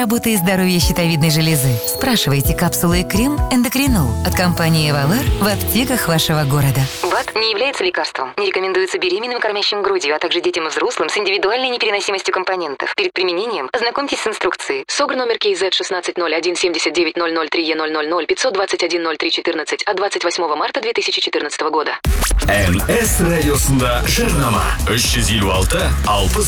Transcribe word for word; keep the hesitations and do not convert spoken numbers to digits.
работы и здоровья щитовидной железы. Спрашивайте капсулы и крем «Эндокринол» от компании «Эвалар» в аптеках вашего города. БАД не является лекарством. Не рекомендуется беременным и кормящим грудью, а также детям и взрослым с индивидуальной непереносимостью компонентов. Перед применением ознакомьтесь с инструкцией. СОГР номер КИЗ шестнадцать ноль один семьдесят девять ноль ноль три Е ноль ноль ноль пятьсот двадцать один ноль три четырнадцать от двадцать восьмого марта две тысячи четырнадцатого года. эн эс радиосында жарнама. үч жүз элүү алты алпыс